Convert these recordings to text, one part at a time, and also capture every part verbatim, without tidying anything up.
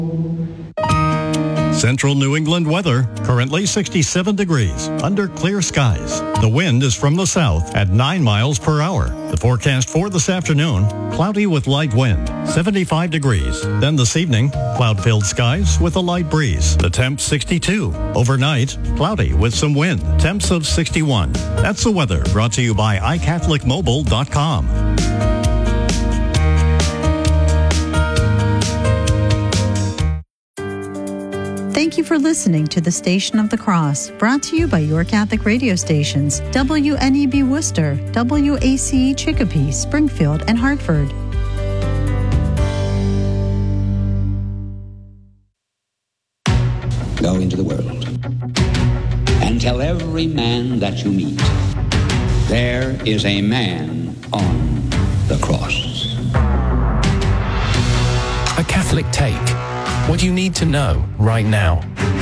Central New England weather, currently sixty-seven degrees, under clear skies. The wind is from the south at nine miles per hour. The forecast for this afternoon, cloudy with light wind, seventy-five degrees. Then this evening, cloud-filled skies with a light breeze. The temp sixty-two. Overnight, cloudy with some wind, temps of sixty-one. That's the weather brought to you by i catholic mobile dot com. Thank you for listening to the Station of the Cross, brought to you by your Catholic radio stations, W N E B Worcester, W A C E Chicopee, Springfield, and Hartford. Go into the world and tell every man that you meet, there is a man on the cross. A Catholic Take. What you need to know right now.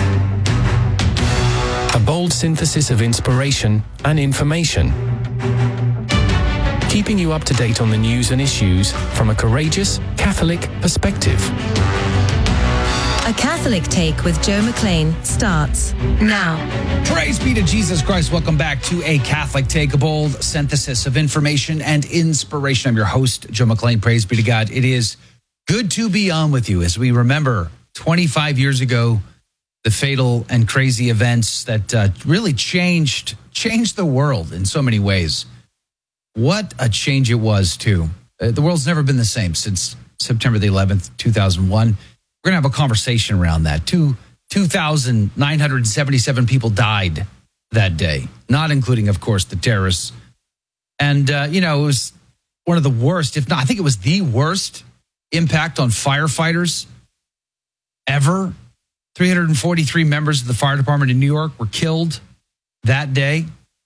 A bold synthesis of inspiration and information. Keeping you up to date on the news and issues from a courageous Catholic perspective. A Catholic Take with Joe McLean starts now. Praise be to Jesus Christ. Welcome back to A Catholic Take, a bold synthesis of information and inspiration. I'm your host, Joe McLean. Praise be to God. It is good to be on with you as we remember twenty-five years ago, the fatal and crazy events that uh, really changed changed the world in so many ways. What a change it was, too. Uh, the world's never been the same since September the eleventh, two thousand one. We're going to have a conversation around that. Two, two thousand nine hundred seventy-seven people died that day, not including, of course, the terrorists. And, uh, you know, it was one of the worst, if not, I think it was the worst impact on firefighters ever. three hundred forty-three members of the fire department in New York were killed that day.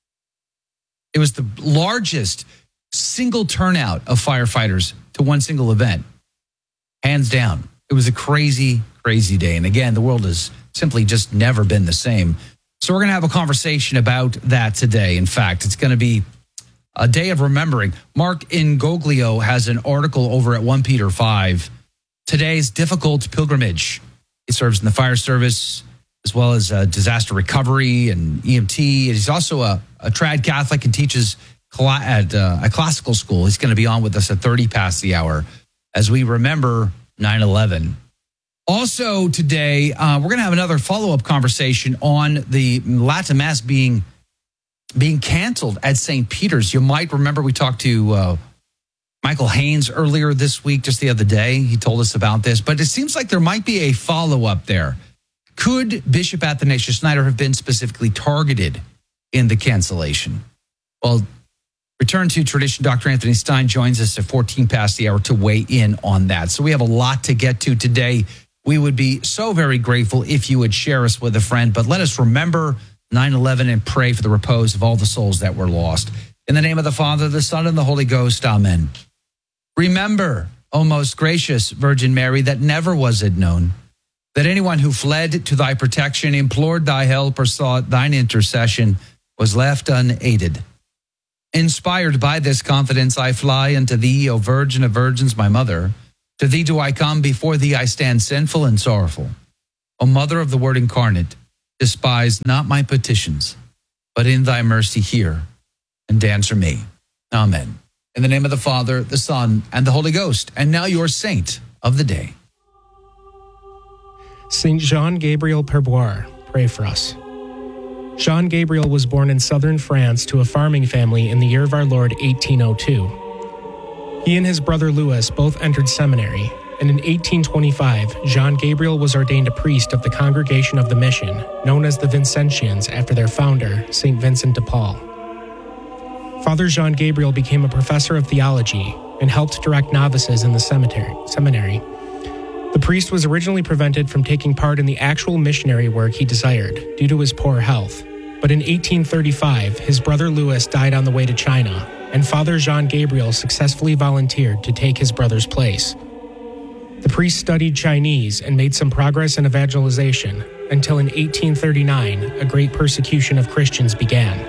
It was the largest single turnout of firefighters to one single event, hands down. It was a crazy, crazy day. And again, the world has simply just never been the same. So we're going to have a conversation about that today. In fact, it's going to be a day of remembering. Mark Ingoglio has an article over at First Peter five, Today's Difficult Pilgrimage. He serves in the fire service as well as uh, disaster recovery and E M T. He's also a, a trad Catholic and teaches cl- at uh, a classical school. He's going to be on with us at thirty past the hour as we remember nine eleven. Also today, uh, we're going to have another follow-up conversation on the Latin Mass being being canceled at Saint Peter's. You might remember we talked to uh, Michael Haynes earlier this week, just the other day. He told us about this, but it seems like there might be a follow-up there. Could Bishop Athanasius Schneider have been specifically targeted in the cancellation? Well, Return to Tradition, Doctor Anthony Stein joins us at fourteen past the hour to weigh in on that. So we have a lot to get to today. We would be so very grateful if you would share us with a friend, but let us remember nine eleven and pray for the repose of all the souls that were lost. In the name of the Father, the Son, and the Holy Ghost, amen. Remember, O most gracious Virgin Mary, that never was it known that anyone who fled to thy protection, implored thy help, or sought thine intercession was left unaided. Inspired by this confidence, I fly unto thee, O Virgin of Virgins, my mother. To thee do I come, before thee I stand sinful and sorrowful. O Mother of the Word incarnate, despise not my petitions, but in thy mercy hear and answer me. Amen. In the name of the Father, the Son, and the Holy Ghost. And now your saint of the day. Saint Jean Gabriel Perboire, pray for us. Jean Gabriel was born in southern France to a farming family in the year of our Lord eighteen oh two. He and his brother Louis both entered seminary, and in eighteen twenty-five, Jean Gabriel was ordained a priest of the Congregation of the Mission, known as the Vincentians after their founder, Saint Vincent de Paul. Father Jean Gabriel became a professor of theology and helped direct novices in the cemetery, seminary. The priest was originally prevented from taking part in the actual missionary work he desired due to his poor health. But in eighteen thirty-five, his brother Louis died on the way to China, and Father Jean Gabriel successfully volunteered to take his brother's place. The priest studied Chinese and made some progress in evangelization until in eighteen thirty-nine, a great persecution of Christians began.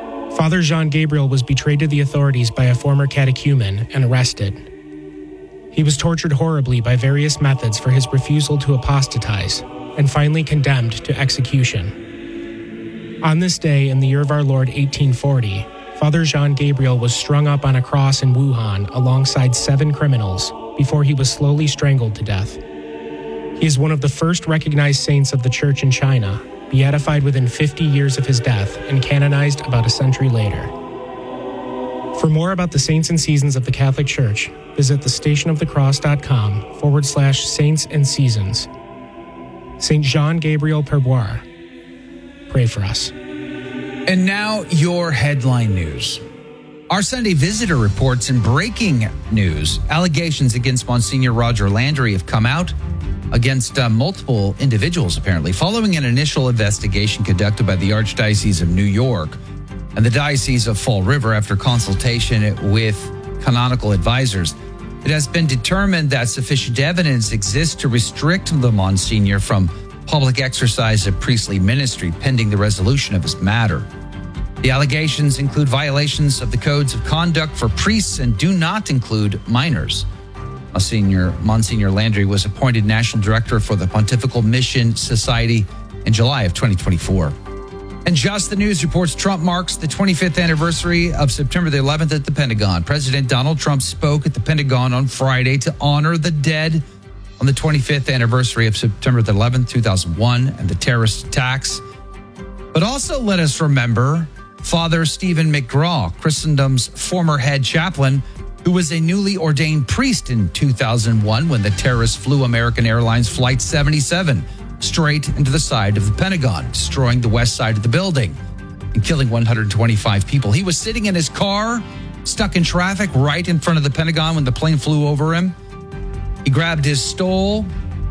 Father Jean Gabriel was betrayed to the authorities by a former catechumen and arrested. He was tortured horribly by various methods for his refusal to apostatize, and finally condemned to execution. On this day, in the year of our Lord eighteen forty, Father Jean Gabriel was strung up on a cross in Wuhan alongside seven criminals before he was slowly strangled to death. He is one of the first recognized saints of the Church in China, beatified within fifty years of his death and canonized about a century later. For more about the saints and seasons of the Catholic Church, visit thestationofthecross.com forward slash saints and seasons. Saint Jean Gabriel Perboire, pray for us. And now your headline news. Our Sunday Visitor reports in breaking news, allegations against Monsignor Roger Landry have come out against uh, multiple individuals, apparently, following an initial investigation conducted by the Archdiocese of New York and the Diocese of Fall River after consultation with canonical advisors. It has been determined that sufficient evidence exists to restrict the Monsignor from public exercise of priestly ministry pending the resolution of his matter. The allegations include violations of the codes of conduct for priests and do not include minors. Monsignor, Monsignor Landry was appointed National Director for the Pontifical Mission Society in July of twenty twenty-four. And Just the News reports Trump marks the twenty-fifth anniversary of September the eleventh at the Pentagon. President Donald Trump spoke at the Pentagon on Friday to honor the dead on the twenty-fifth anniversary of September the eleventh, two thousand one, and the terrorist attacks. But also let us remember Father Stephen McGraw, Christendom's former head chaplain, who was a newly ordained priest in two thousand one when the terrorists flew American Airlines Flight seventy-seven straight into the side of the Pentagon, destroying the west side of the building and killing one hundred twenty-five people. He was sitting in his car, stuck in traffic right in front of the Pentagon when the plane flew over him. He grabbed his stole,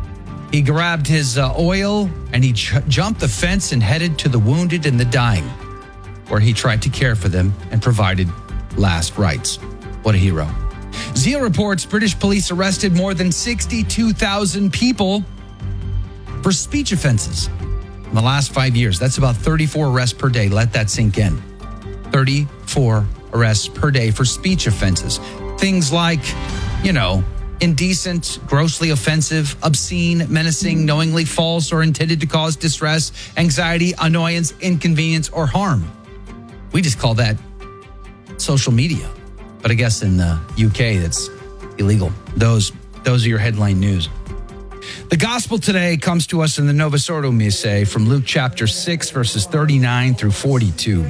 he grabbed his uh, oil, and he j- jumped the fence and headed to the wounded and the dying, where he tried to care for them and provided last rites. What a hero. Zeal reports British police arrested more than sixty-two thousand people for speech offenses in the last five years. That's about thirty-four arrests per day. Let that sink in. thirty-four arrests per day for speech offenses. Things like, you know, indecent, grossly offensive, obscene, menacing, knowingly false, or intended to cause distress, anxiety, annoyance, inconvenience, or harm. We just call that social media. But I guess in the U K, that's illegal. Those, those are your headline news. The gospel today comes to us in the Novus Ordo Missae from Luke chapter six, verses thirty-nine through forty-two.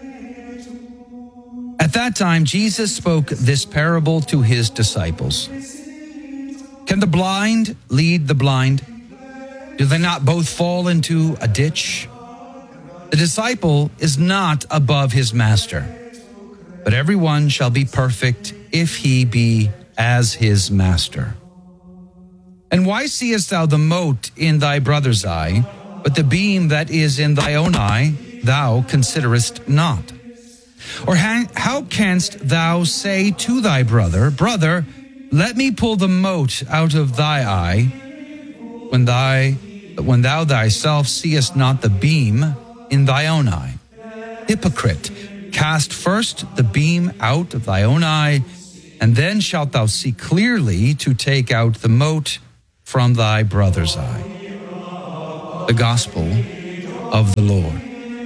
At that time, Jesus spoke this parable to his disciples. Can the blind lead the blind? Do they not both fall into a ditch? The disciple is not above his master, but everyone shall be perfect if he be as his master. And why seest thou the mote in thy brother's eye, but the beam that is in thy own eye thou considerest not? Or how canst thou say to thy brother, Brother, let me pull the mote out of thy eye, when thy when thou thyself seest not the beam in thy own eye? Hypocrite, cast first the beam out of thy own eye, and then shalt thou see clearly to take out the mote from thy brother's eye. The Gospel of the Lord.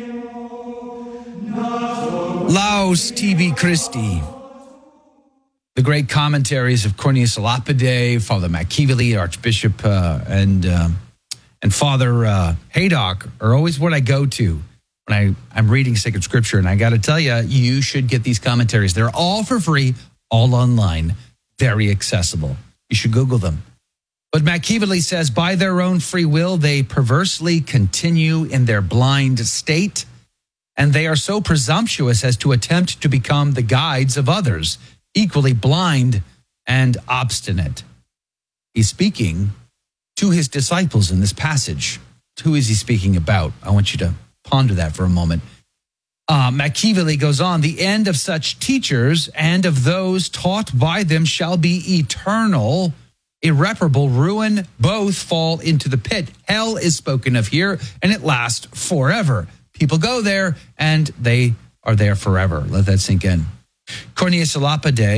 Laus tibi Christi. The great commentaries of Cornelius Lapide, Father Machiavelli, Archbishop, uh, and uh, and Father uh, Haydock are always what I go to when I, I'm reading sacred scripture. And I got to tell you, you should get these commentaries. They're all for free, all online, very accessible. You should Google them. But Machiavelli says, by their own free will, they perversely continue in their blind state, and they are so presumptuous as to attempt to become the guides of others, equally blind and obstinate. He's speaking to his disciples in this passage. Who is he speaking about? I want you to ponder that for a moment. Uh, Machiavelli goes on, the end of such teachers and of those taught by them shall be eternal, irreparable ruin. Both fall into the pit. Hell is spoken of here, and it lasts forever. People go there, and they are there forever. Let that sink in. Cornelius Lapide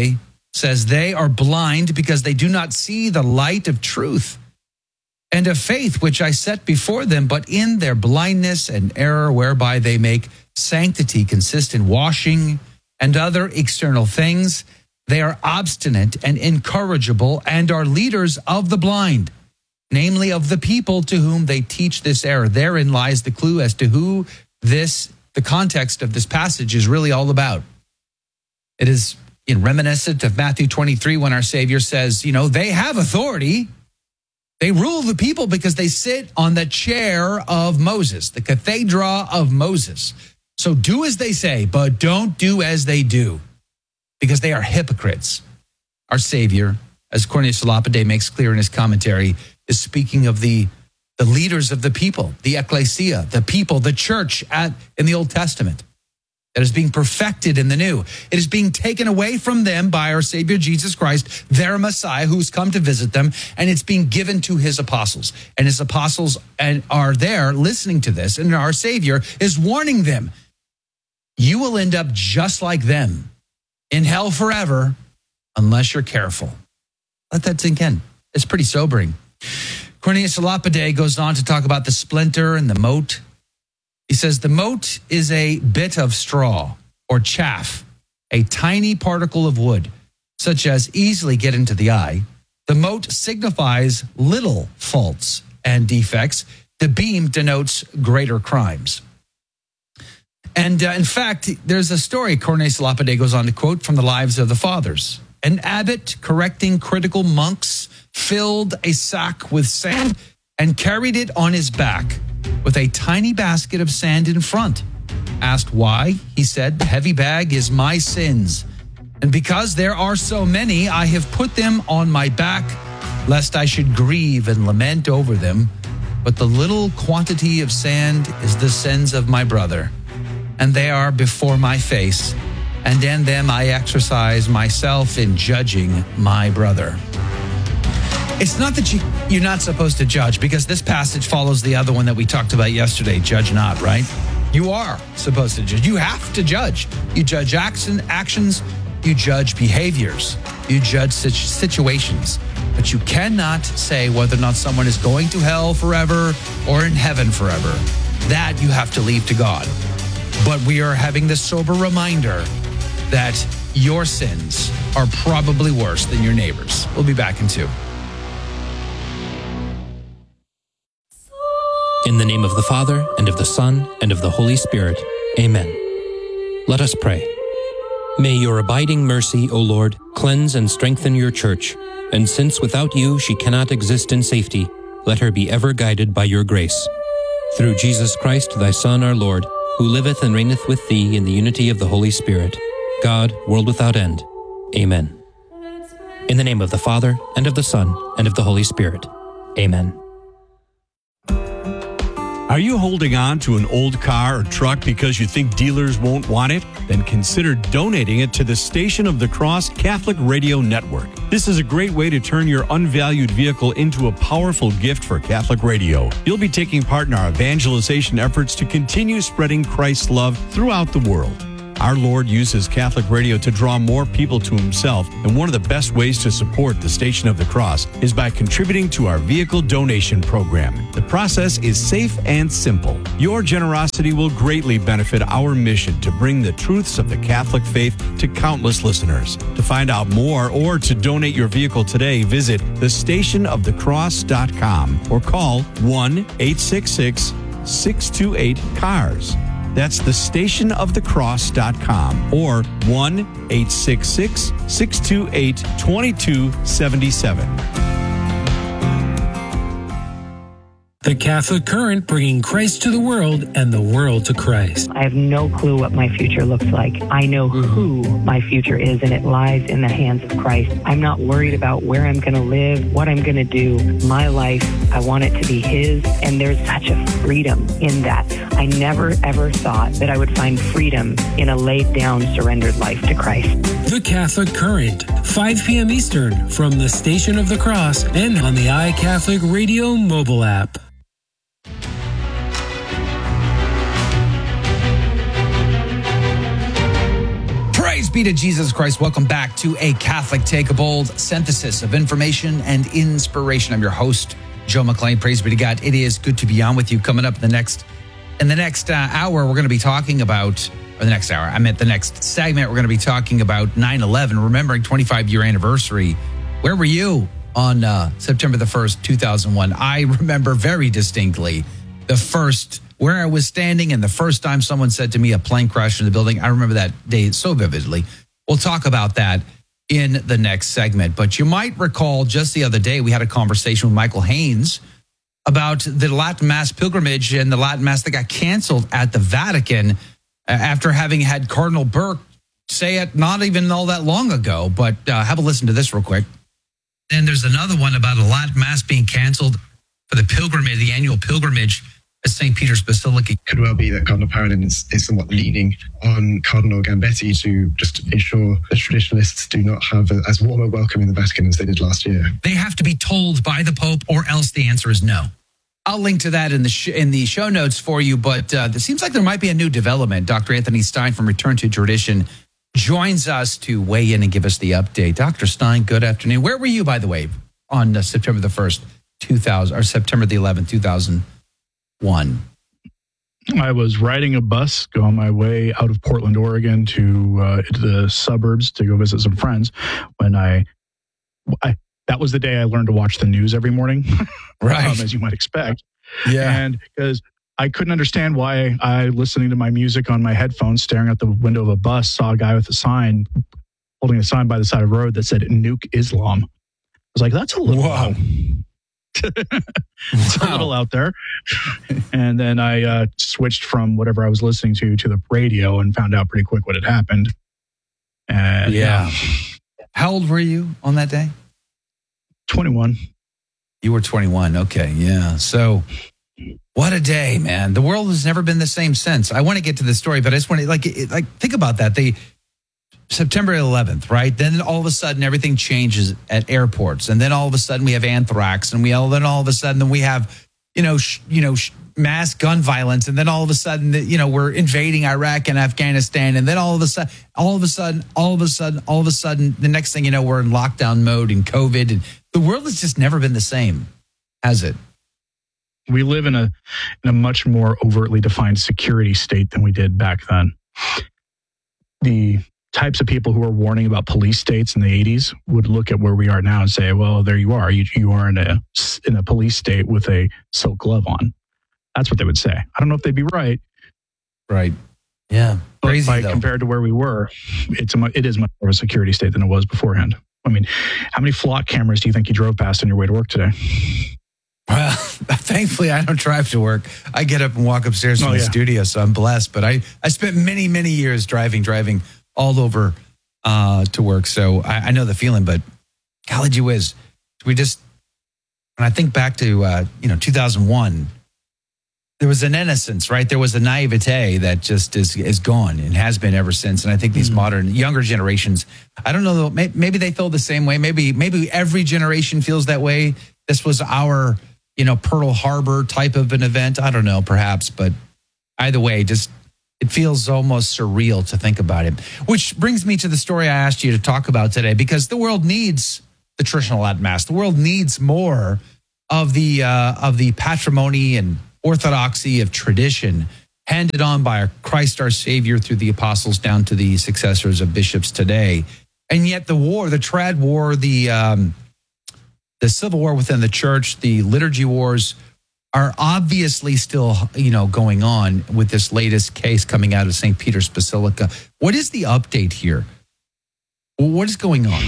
says they are blind because they do not see the light of truth and of faith which I set before them, but in their blindness and error whereby they make sanctity consist in washing and other external things, they are obstinate and incorrigible and are leaders of the blind, namely of the people to whom they teach this error. Therein lies the clue as to who this, the context of this passage is really all about. It is in reminiscent of Matthew twenty-three when our Savior says, you know, they have authority. They rule the people because they sit on the chair of Moses, the cathedra of Moses. So do as they say, but don't do as they do, because they are hypocrites. Our Savior, as Cornelius a Lapide makes clear in his commentary, is speaking of the, the leaders of the people, the ecclesia, the people, the church at, in the Old Testament that is being perfected in the New. It is being taken away from them by our Savior Jesus Christ, their Messiah, who's come to visit them, and it's being given to his apostles. And his apostles are there listening to this, and our Savior is warning them, you will end up just like them in hell forever unless you're careful. Let that sink in. It's pretty sobering. Cornelius a Lapide goes on to talk about the splinter and the mote. He says, the mote is a bit of straw or chaff, a tiny particle of wood, such as easily get into the eye. The mote signifies little faults and defects. The beam denotes greater crimes. And uh, in fact, there's a story Cornelius a Lapide goes on to quote from the lives of the fathers. An abbot correcting critical monks filled a sack with sand and carried it on his back with a tiny basket of sand in front. Asked why, he said, the heavy bag is my sins. And because there are so many, I have put them on my back, lest I should grieve and lament over them. But the little quantity of sand is the sins of my brother, and they are before my face, and in them I exercise myself in judging my brother. It's not that you, you're not supposed to judge, because this passage follows the other one that we talked about yesterday, judge not, right? You are supposed to judge. You have to judge. You judge action, actions, you judge behaviors, you judge situations. But you cannot say whether or not someone is going to hell forever or in heaven forever. That you have to leave to God. But we are having this sober reminder that your sins are probably worse than your neighbor's. We'll be back in two. In the name of the Father, and of the Son, and of the Holy Spirit. Amen. Let us pray. May your abiding mercy, O Lord, cleanse and strengthen your church, and since without you she cannot exist in safety, let her be ever guided by your grace. Through Jesus Christ, thy Son, our Lord, who liveth and reigneth with thee in the unity of the Holy Spirit, God, world without end. Amen. In the name of the Father, and of the Son, and of the Holy Spirit. Amen. Are you holding on to an old car or truck because you think dealers won't want it? Then consider donating it to the Station of the Cross Catholic Radio Network. This is a great way to turn your unvalued vehicle into a powerful gift for Catholic radio. You'll be taking part in our evangelization efforts to continue spreading Christ's love throughout the world. Our Lord uses Catholic radio to draw more people to himself, and one of the best ways to support the Station of the Cross is by contributing to our vehicle donation program. The process is safe and simple. Your generosity will greatly benefit our mission to bring the truths of the Catholic faith to countless listeners. To find out more or to donate your vehicle today, visit the station of the cross dot com or call one eight six six, six two eight, C A R S. That's the station of the cross dot com or one eight six six, six two eight, two two seven seven. The Catholic Current, bringing Christ to the world and the world to Christ. I have no clue what my future looks like. I know who my future is, and it lies in the hands of Christ. I'm not worried about where I'm going to live, what I'm going to do. My life, I want it to be His, and there's such a freedom in that. I never, ever thought that I would find freedom in a laid-down, surrendered life to Christ. The Catholic Current, five p.m. Eastern, from the Station of the Cross and on the iCatholic Radio mobile app. Praise be to Jesus Christ. Welcome back to A Catholic Take a Bold, synthesis of information and inspiration. I'm your host, Joe McClain. Praise be to God. It is good to be on with you. Coming up in the next in the next uh, hour, we're going to be talking about, or the next hour, I meant the next segment, we're going to be talking about nine eleven, remembering twenty-five year anniversary. Where were you on uh, September the first, two thousand one? I remember very distinctly the first, where I was standing and the first time someone said to me a plane crashed in the building. I remember that day so vividly. We'll talk about that in the next segment. But you might recall just the other day, we had a conversation with Michael Haynes about the Latin Mass pilgrimage and the Latin Mass that got canceled at the Vatican after having had Cardinal Burke say it not even all that long ago. But uh, have a listen to this real quick. Then there's another one about a Latin Mass being canceled for the pilgrimage, the annual pilgrimage at Saint Peter's Basilica. It could well be that Cardinal Parolin is, is somewhat leaning on Cardinal Gambetti to just ensure that traditionalists do not have a, as warm a welcome in the Vatican as they did last year. They have to be told by the Pope, or else the answer is no. I'll link to that in the sh- in the show notes for you, but uh, it seems like there might be a new development. Doctor Anthony Stein from Return to Tradition joins us to weigh in and give us the update. Doctor Stein, good afternoon. Where were you, by the way, on uh, September the first, two thousand, or September the eleventh, two thousand one? I was riding a bus going my way out of Portland, Oregon to uh, the suburbs to go visit some friends when I, I that was the day I learned to watch the news every morning, right? um, as you might expect. Yeah. And because I couldn't understand why I, listening to my music on my headphones, staring out the window of a bus, saw a guy with a sign, holding a sign by the side of the road that said "Nuke Islam." I was like, that's a little... Wow. It's a little out there. And then I uh, switched from whatever I was listening to to the radio and found out pretty quick what had happened. And yeah. How old were you on that day? twenty-one. You were twenty-one. Okay. Yeah. So what a day, man. The world has never been the same since. I want to get to the story, but I just want to like, it, like think about that. The September eleventh, right? Then all of a sudden everything changes at airports. And then all of a sudden we have anthrax, and we all, then all of a sudden we have, you know, sh, you know, sh, mass gun violence. And then all of a sudden, you know, we're invading Iraq and Afghanistan. And then all of a sudden, all of a sudden, all of a sudden, all of a sudden, the next thing you know, we're in lockdown mode and COVID. And the world has just never been the same, has it? We live in a in a much more overtly defined security state than we did back then. The types of people who were warning about police states in the eighties would look at where we are now and say, well, there you are. You, you are in a, in a police state with a silk glove on. That's what they would say. I don't know if they'd be right. Right. Yeah. But Crazy, by, though. compared to where we were, it's a, it is much more of a security state than it was beforehand. I mean, how many flock cameras do you think you drove past on your way to work today? Well, thankfully, I don't drive to work. I get up and walk upstairs to oh, the yeah. studio, so I'm blessed. But I, I spent many, many years driving, driving all over uh, to work. So I, I know the feeling, but golly gee whiz, we just, when I think back to, uh, you know, two thousand one, there was an innocence, right? There was a naivete that just is is gone and has been ever since. And I think these mm-hmm. modern, younger generations, I don't know, maybe they feel the same way. Maybe, maybe every generation feels that way. This was our, you know, Pearl Harbor type of an event. I don't know, perhaps, but either way, just, it feels almost surreal to think about it. Which brings me to the story I asked you to talk about today, because the world needs the traditional Latin Mass. The world needs more of the uh, of the patrimony and orthodoxy of tradition handed on by our Christ our Savior through the apostles down to the successors of bishops today. And yet the war, the trad war, the um, the civil war within the church, the liturgy wars are obviously still, you know, going on with this latest case coming out of Saint Peter's Basilica. What is the update here? What is going on?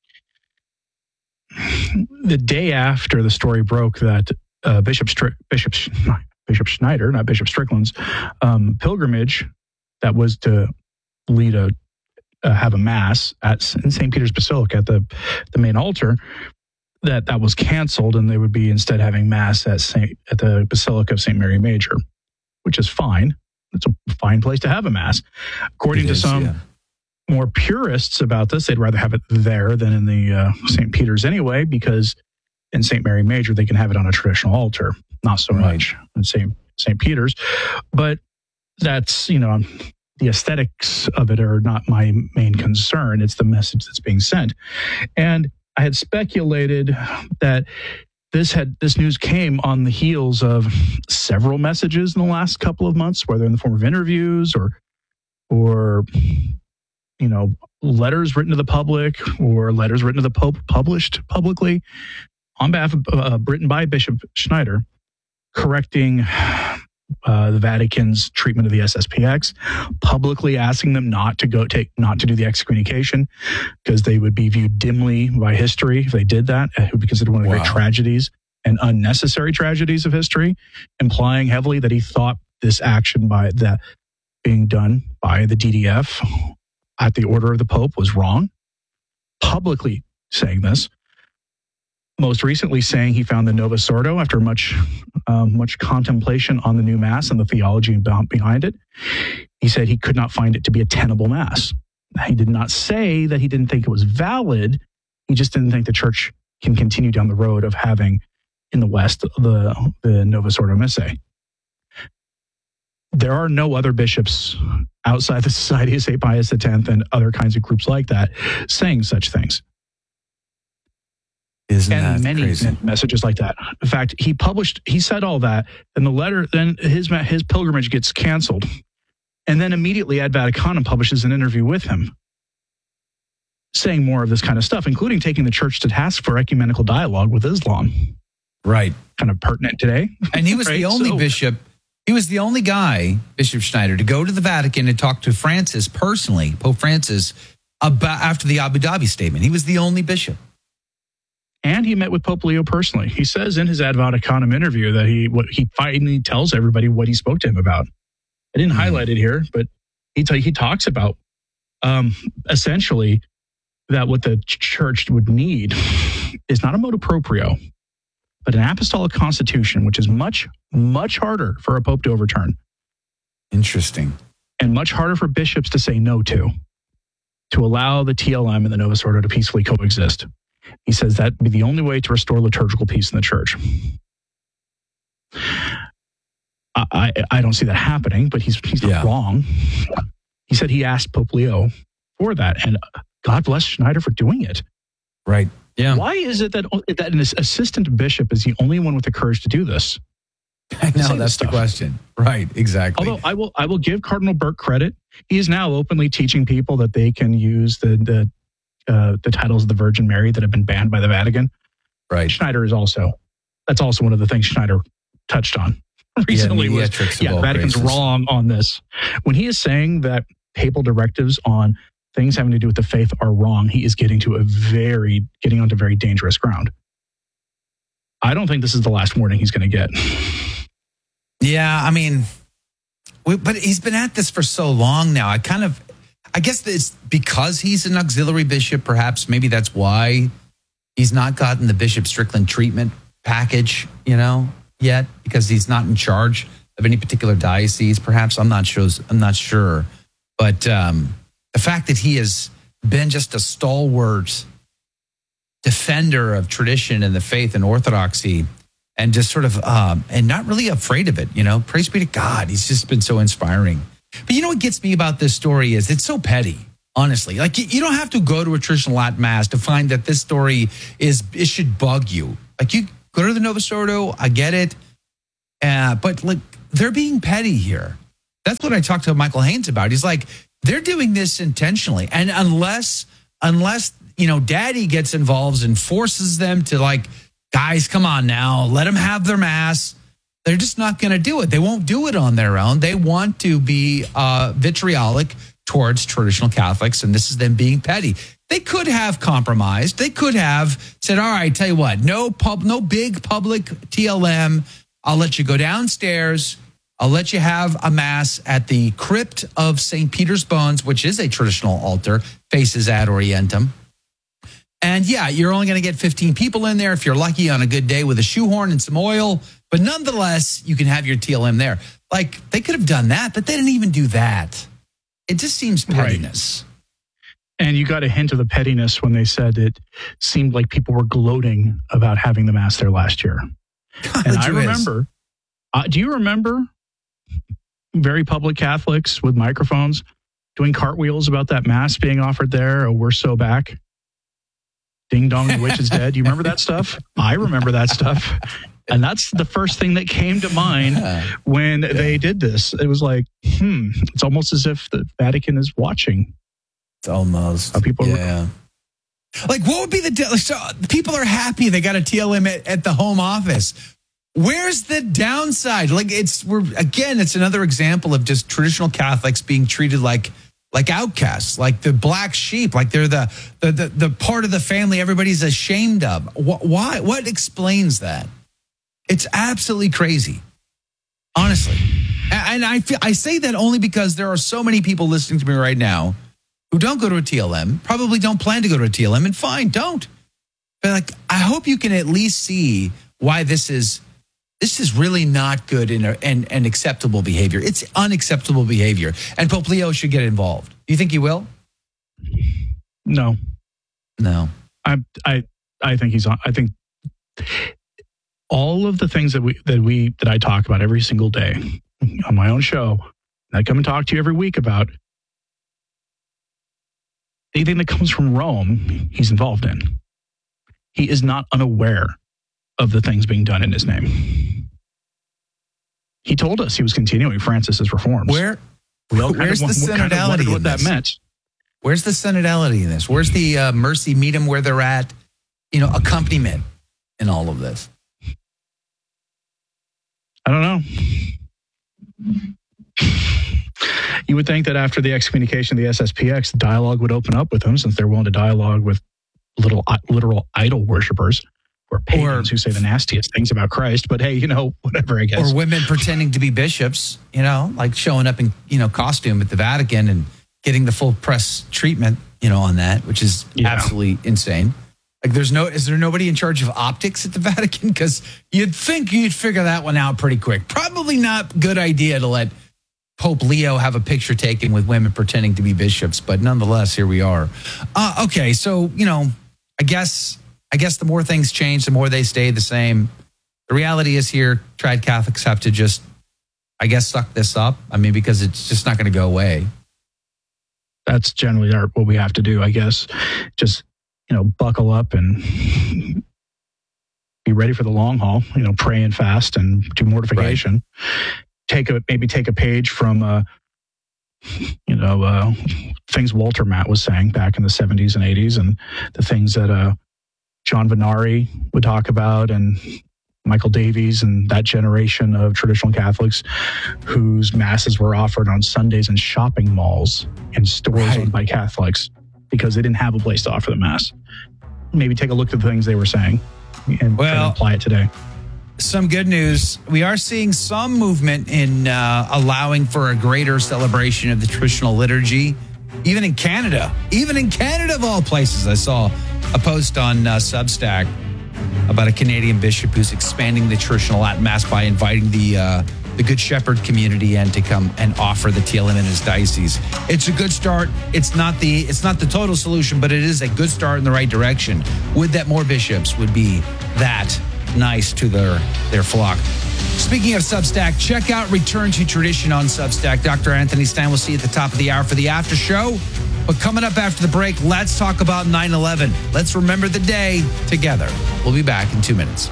The day after the story broke that uh, Bishop Stri- Bishop Bishop Schneider, not Bishop Strickland's um, pilgrimage that was to lead a uh, have a mass at in Saint Peter's Basilica at the the main altar, that that was canceled, and they would be instead having mass at Saint at the Basilica of Saint Mary Major, which is fine. It's a fine place to have a mass. According It to is, some yeah. more purists about this, they'd rather have it there than in the uh, Saint Peter's anyway, because in Saint Mary Major they can have it on a traditional altar, not so Right. much in Saint Saint Peter's. But that's, you know, the aesthetics of it are not my main concern. It's the message that's being sent. And I had speculated that this had this news came on the heels of several messages in the last couple of months, whether in the form of interviews or or you know letters written to the public or letters written to the Pope published publicly on behalf of uh, written by Bishop Schneider, correcting uh, the Vatican's treatment of the S S P X, publicly asking them not to go take not to do the excommunication because they would be viewed dimly by history if they did that. It would be considered one of the Wow. great tragedies and unnecessary tragedies of history, implying heavily that he thought this action by that being done by the D D F at the order of the Pope was wrong. Publicly saying this. Most recently saying he found the Novus Ordo after much um, much contemplation on the new Mass and the theology behind it. He said he could not find it to be a tenable Mass. He did not say that he didn't think it was valid. He just didn't think the Church can continue down the road of having in the West the, the Novus Ordo Missae. There are no other bishops outside the Society of Saint Pius X and other kinds of groups like that saying such things. Isn't and that many crazy? messages like that. In fact, he published, he said all that, and the letter, then his his pilgrimage gets canceled, and then immediately Ad Vaticanum publishes an interview with him, saying more of this kind of stuff, including taking the Church to task for ecumenical dialogue with Islam. Right. Kind of pertinent today. And he was Right? the only So- bishop, he was the only guy, Bishop Schneider, to go to the Vatican and talk to Francis personally, Pope Francis, about after the Abu Dhabi statement. He was the only bishop. And he met with Pope Leo personally. He says in his Ad Vaticanum interview that he what he finally tells everybody what he spoke to him about. I didn't mm. highlight it here, but he t- he talks about um, essentially that what the Church would need is not a motu proprio, but an apostolic constitution, which is much, much harder for a pope to overturn. Interesting. And much harder for bishops to say no to, to allow the T L M and the Novus Ordo to peacefully coexist. He says that would be the only way to restore liturgical peace in the Church. I, I, I don't see that happening, but he's, he's not Yeah. wrong. He said he asked Pope Leo for that, and God bless Schneider for doing it. Right. Yeah. Why is it that, that an assistant bishop is the only one with the courage to do this? I know, that's the question. Right, exactly. Although I will, I will give Cardinal Burke credit. He is now openly teaching people that they can use the the uh, the titles of the Virgin Mary that have been banned by the Vatican. Right. Schneider is also, that's also one of the things Schneider touched on recently. Yeah, was, mediatrix of yeah, all the Vatican's graces. wrong on this. When he is saying that papal directives on things having to do with the faith are wrong, he is getting to a very, getting onto very dangerous ground. I don't think this is the last warning he's going to get. Yeah, I mean, we, but he's been at this for so long now. I kind of, I guess it's because he's an auxiliary bishop, perhaps maybe that's why he's not gotten the Bishop Strickland treatment package, you know, yet, because he's not in charge of any particular diocese, perhaps. I'm not sure. I'm not sure. But um, the fact that he has been just a stalwart defender of tradition and the faith and orthodoxy, and just sort of, um, and not really afraid of it, you know, praise be to God. He's just been so inspiring. But you know what gets me about this story is it's so petty, honestly. Like, you, you don't have to go to a traditional Latin Mass to find that this story is, it should bug you. Like, you go to the Novus Ordo, I get it. Uh, but like, they're being petty here. That's what I talked to Michael Haynes about. He's like, they're doing this intentionally. And unless, unless, you know, daddy gets involved and forces them to, like, guys, come on now, let them have their Mass. They're just not going to do it. They won't do it on their own. They want to be uh, vitriolic towards traditional Catholics, and this is them being petty. They could have compromised. They could have said, all right, tell you what, no pub, no big public T L M. I'll let you go downstairs. I'll let you have a Mass at the crypt of Saint Peter's Bones, which is a traditional altar, faces ad orientem. And yeah, you're only going to get fifteen people in there if you're lucky on a good day with a shoehorn and some oil. But nonetheless, you can have your T L M there. Like, they could have done that, but they didn't even do that. It just seems pettiness. Right. And you got a hint of the pettiness when they said it seemed like people were gloating about having the Mass there last year. And I remember, uh, do you remember very public Catholics with microphones doing cartwheels about that mass being offered there. Oh, we're so back. Ding dong, the witch is dead. Do you remember that stuff? I remember that stuff. And that's the first thing that came to mind when yeah. they did this. It was like, hmm, it's almost as if the Vatican is watching. It's almost. How people yeah. Were, like, what would be the... De- so people are happy they got a T L M at, at the home office. Where's the downside? Like, it's... we're again, it's another example of just traditional Catholics being treated like... like outcasts, like the black sheep, like they're the the the, the part of the family everybody's ashamed of. Why? What explains that? It's absolutely crazy, honestly. And I feel, I say that only because there are so many people listening to me right now who don't go to a T L M, probably don't plan to go to a T L M, and fine, don't. But like, I hope you can at least see why this is this is really not good and and, and acceptable behavior. It's unacceptable behavior, and Pope Leo should get involved. Do you think he will? No, no. I I I think he's on. I think all of the things that we that we that I talk about every single day on my own show, and I come and talk to you every week about, anything that comes from Rome, he's involved in. He is not unaware of the things being done in his name. He told us he was continuing Francis's reforms. Where, where's the synodality kind of what in that this? meant? Where's the synodality in this? Where's the uh, mercy, meet them where they're at, you know, accompaniment in all of this? I don't know. You would think that after the excommunication of the S S P X, the dialogue would open up with them, since they're willing to dialogue with little literal idol worshipers or pagans or, who say the nastiest things about Christ. But hey, you know, whatever, I guess. Or women pretending to be bishops, you know, like showing up in, you know, costume at the Vatican and getting the full press treatment, you know, on that, which is yeah. absolutely insane. Like, there's no, is there nobody in charge of optics at the Vatican? Because you'd think you'd figure that one out pretty quick. Probably not good idea to let Pope Leo have a picture taken with women pretending to be bishops, but nonetheless, here we are. Uh, okay, so, you know, I guess I guess the more things change, the more they stay the same. The reality is here, trad Catholics have to just, I guess, suck this up. I mean, because it's just not going to go away. That's generally our, what we have to do, I guess. Just, you know, buckle up and be ready for the long haul, you know, pray and fast and do mortification. Right. Take a maybe take a page from, uh, you know, uh, things Walter Matt was saying back in the seventies and eighties, and the things that uh, John Venari would talk about, and Michael Davies and that generation of traditional Catholics whose masses were offered on Sundays in shopping malls and stores right. owned by Catholics because they didn't have a place to offer the mass. Maybe take a look at the things they were saying and well, try to apply it today. Some good news. We are seeing some movement in uh, allowing for a greater celebration of the traditional liturgy, even in Canada. Even in Canada, of all places. I saw a post on uh, Substack about a Canadian bishop who's expanding the traditional Latin Mass by inviting the uh, the Good Shepherd community in to come and offer the T L M in his diocese. It's a good start. It's not the it's not the total solution, but it is a good start in the right direction. Would that more bishops would be that nice to their their flock. Speaking of Substack, check out Return to Tradition on Substack. Doctor Anthony Stein will see you at the top of the hour for the after show. But coming up after the break, let's talk about nine eleven. Let's remember the day together. We'll be back in two minutes.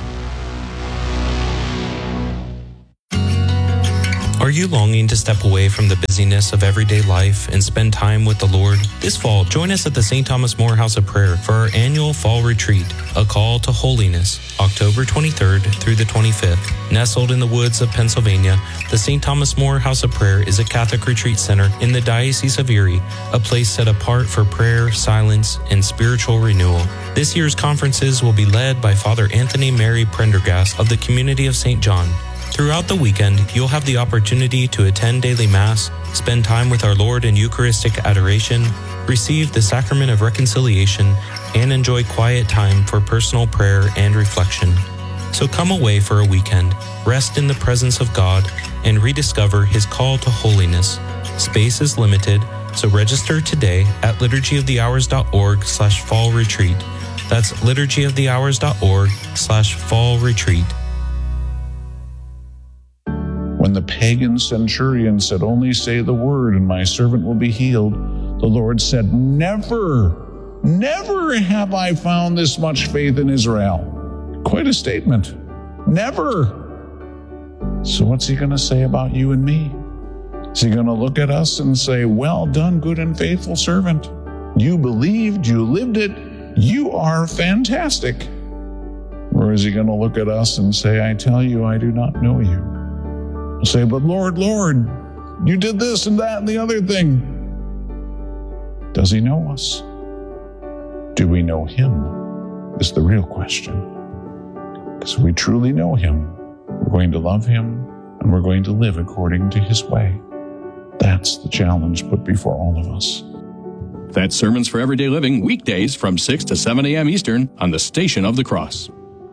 Are you longing to step away from the busyness of everyday life and spend time with the Lord? This fall, join us at the Saint Thomas More House of Prayer for our annual fall retreat, A Call to Holiness, October twenty-third through the twenty-fifth. Nestled in the woods of Pennsylvania, the Saint Thomas More House of Prayer is a Catholic retreat center in the Diocese of Erie, a place set apart for prayer, silence, and spiritual renewal. This year's conferences will be led by Father Anthony Mary Prendergast of the Community of Saint John. Throughout the weekend, you'll have the opportunity to attend daily Mass, spend time with our Lord in Eucharistic adoration, receive the Sacrament of Reconciliation, and enjoy quiet time for personal prayer and reflection. So come away for a weekend, rest in the presence of God, and rediscover His call to holiness. Space is limited, so register today at liturgyofthehours.org slash fall retreat. That's liturgyofthehours.org slash fall retreat. When the pagan centurion said, "Only say the word and my servant will be healed," the Lord said, "Never, never have I found this much faith in Israel." Quite a statement. Never. So what's he going to say about you and me? Is he going to look at us and say, "Well done, good and faithful servant. You believed, you lived it, you are fantastic"? Or is he going to look at us and say, "I tell you, I do not know you"? He'll say, "But Lord, Lord, you did this and that and the other thing." Does he know us? Do we know him? Is the real question. Because if we truly know him, we're going to love him and we're going to live according to his way. That's the challenge put before all of us. That's Sermons for Everyday Living, weekdays from six to seven a.m. Eastern on the Station of the Cross.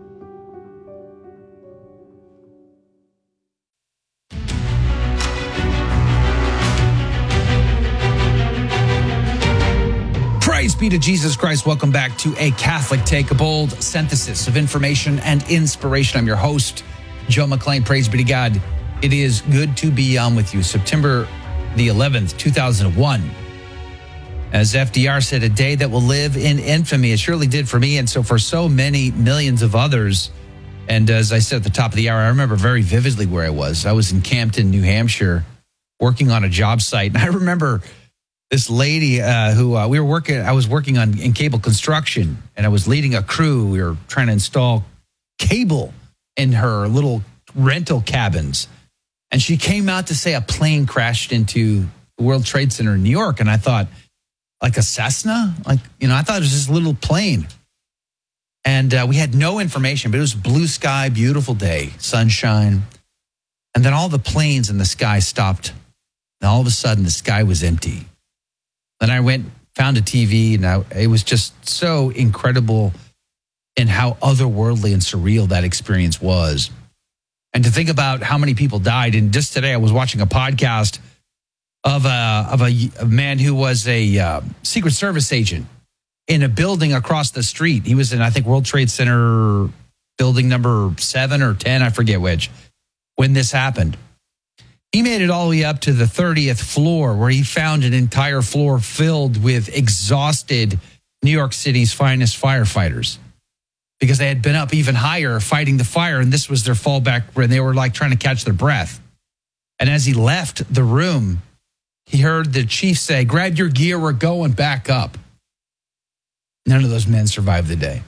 Praise be to Jesus Christ. Welcome back to A Catholic Take, a bold synthesis of information and inspiration. I'm your host, Joe McClain. Praise be to God. It is good to be on with you. September the eleventh, two thousand one. As F D R said, a day that will live in infamy. It surely did for me, and so for so many millions of others. And as I said at the top of the hour, I remember very vividly where I was. I was in Campton, New Hampshire, working on a job site. And I remember this lady uh, who uh, we were working, I was working on in cable construction, and I was leading a crew. We were trying to install cable in her little rental cabins. And she came out to say a plane crashed into the World Trade Center in New York. And I thought, like a Cessna? Like, you know, I thought it was this little plane. And uh, we had no information, but it was blue sky, beautiful day, sunshine. And then all the planes in the sky stopped. And all of a sudden, the sky was empty. Then I went, found a T V, and I, it was just so incredible in how otherworldly and surreal that experience was. And to think about how many people died. And just today, I was watching a podcast of a, of a, a man who was a uh, Secret Service agent in a building across the street. He was in, I think, World Trade Center building number seven or ten, I forget which, when this happened. He made it all the way up to the thirtieth floor, where he found an entire floor filled with exhausted New York City's finest firefighters, because they had been up even higher fighting the fire, and this was their fallback when they were like trying to catch their breath. And as he left the room, he heard the chief say, "Grab your gear, we're going back up." None of those men survived the day.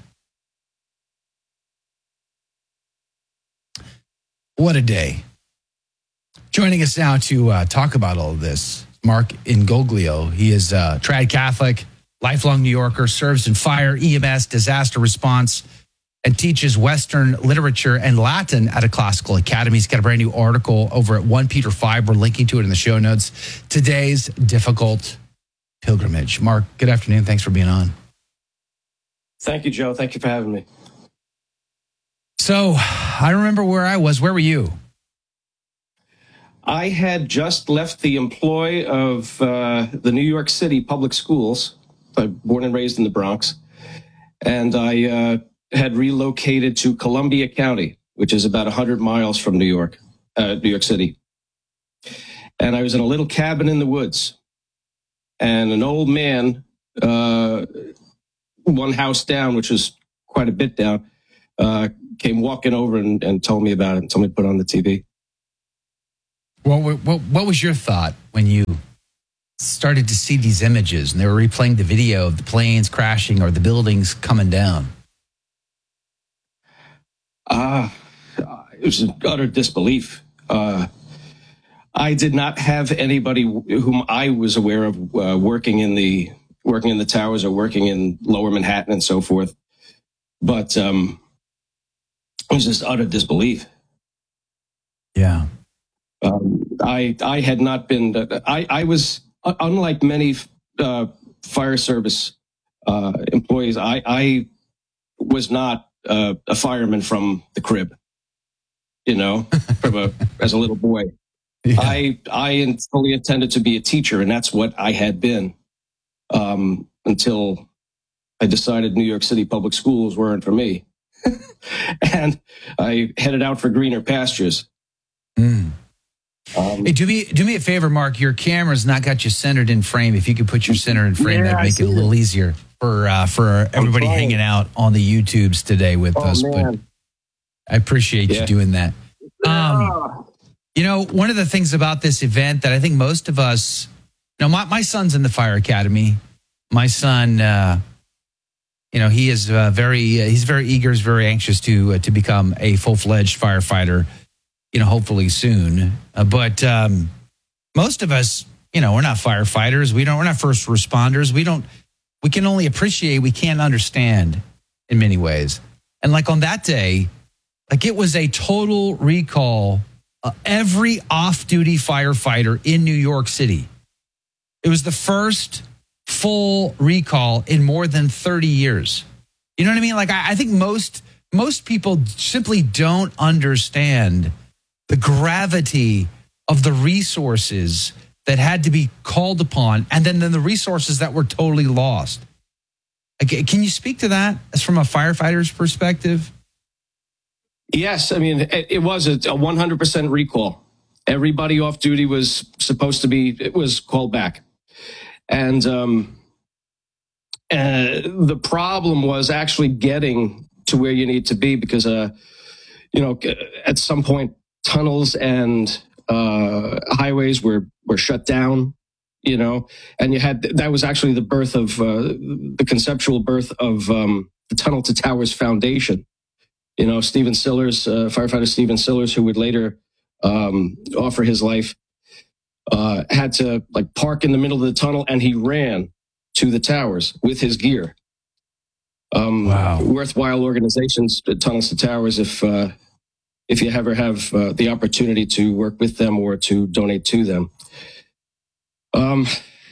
What a day. Joining us now to uh, talk about all of this, Mark Ingoglio. He is a trad Catholic, lifelong New Yorker, serves in fire, E M S, disaster response, and teaches Western literature and Latin at a classical academy. He's got a brand new article over at First Peter five. We're linking to it in the show notes. Today's difficult pilgrimage. Mark, good afternoon. Thanks for being on. Thank you, Joe. Thank you for having me. So I remember where I was. Where were you? I had just left the employ of uh, the New York City public schools. I'm born and raised in the Bronx. And I uh, had relocated to Columbia County, which is about one hundred miles from New York, uh, New York City. And I was in a little cabin in the woods. And an old man, uh, one house down, which was quite a bit down, uh, came walking over and, and told me about it and told me to put on the T V. Well, what, what was your thought when you started to see these images and they were replaying the video of the planes crashing or the buildings coming down? Uh, it was an utter disbelief. Uh, I did not have anybody whom I was aware of uh, working in the working in the towers or working in Lower Manhattan and so forth. But um, it was just utter disbelief. Yeah. Um, I I had not been. I I was unlike many uh, fire service uh, employees. I I was not uh, a fireman from the crib. You know, from a as a little boy. Yeah. I I fully intended to be a teacher, and that's what I had been um, until I decided New York City public schools weren't for me, and I headed out for greener pastures. Mm. Hey, do me do me a favor, Mark. Your camera's not got you centered in frame. If you could put your center in frame, Yeah, that'd I make it a see little that. easier for uh, for everybody trying. hanging out on the YouTubes today with Oh, us. man. But I appreciate Yeah. you doing that. Um, you know, one of the things about this event that I think most of us, you know, my, my son's in the fire academy. My son, uh, you know, he is uh, very, uh, he's very eager, he's very anxious to uh, to become a full fledged firefighter. You know, hopefully soon. Uh, but um, most of us, you know, we're not firefighters. We don't. We're not first responders. We don't. We can only appreciate. We can't understand in many ways. And like on that day, like it was a total recall. Uh, every off-duty firefighter in New York City. It was the first full recall in more than thirty years. You know what I mean? Like I, I think most most people simply don't understand the gravity of the resources that had to be called upon, and then, then the resources that were totally lost. Okay, can you speak to that as from a firefighter's perspective? Yes, I mean, it, it was a, a one hundred percent recall. Everybody off duty was supposed to be, it was called back. And um, uh, the problem was actually getting to where you need to be because, uh, you know, at some point, tunnels and uh, highways were, were shut down, you know, and you had, that was actually the birth of, uh, the conceptual birth of um, the Tunnel to Towers Foundation. You know, Stephen Sillers, uh, firefighter Stephen Sillers, who would later um, offer his life, uh, had to like park in the middle of the tunnel and he ran to the towers with his gear. Um, wow. Worthwhile organizations, Tunnels to Towers, if, uh, if you ever have uh, the opportunity to work with them or to donate to them. Um,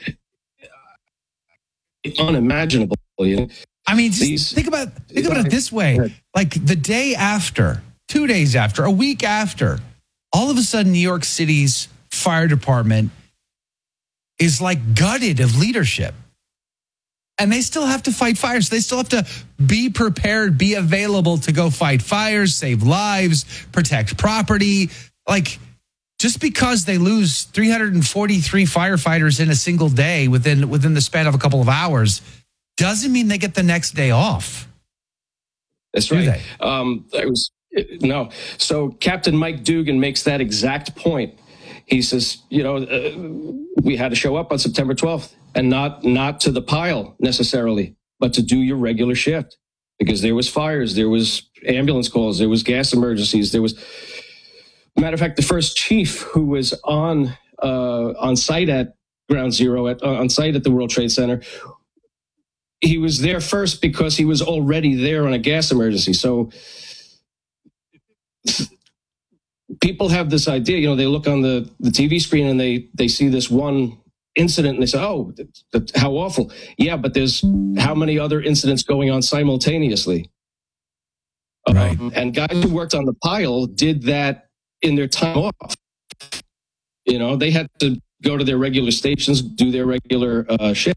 unimaginable. You know? I mean, just These, think about think about it this way. Like the day after, two days after, a week after, all of a sudden New York City's fire department is like gutted of leadership. And they still have to fight fires. They still have to be prepared, be available to go fight fires, save lives, protect property. Like, just because they lose three hundred forty-three firefighters in a single day within within the span of a couple of hours doesn't mean they get the next day off. That's right. Um, I was no. So Captain Mike Dugan makes that exact point. He says, you know, uh, we had to show up on September twelfth and not not to the pile necessarily, but to do your regular shift because there was fires, there was ambulance calls, there was gas emergencies, there was. Matter of fact, the first chief who was on uh, on site at Ground Zero, at, uh, on site at the World Trade Center, he was there first because he was already there on a gas emergency. So people have this idea, you know, they look on the, the T V screen and they they see this one incident and they say, oh, that, that, how awful. Yeah, but there's how many other incidents going on simultaneously? Right. Um, and guys who worked on the pile did that in their time off. You know, they had to go to their regular stations, do their regular uh, shift.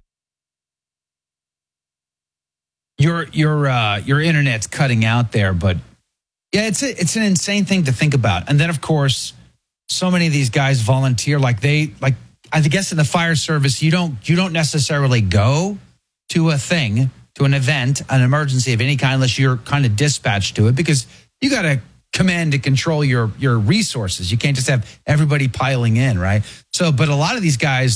Your your uh, your internet's cutting out there, but yeah, it's a, it's an insane thing to think about. And then, of course, so many of these guys volunteer. Like they like I guess in the fire service, you don't you don't necessarily go to a thing, to an event, an emergency of any kind, unless you're kind of dispatched to it, because you got to command and control your your resources. You can't just have everybody piling in, right? So, but a lot of these guys,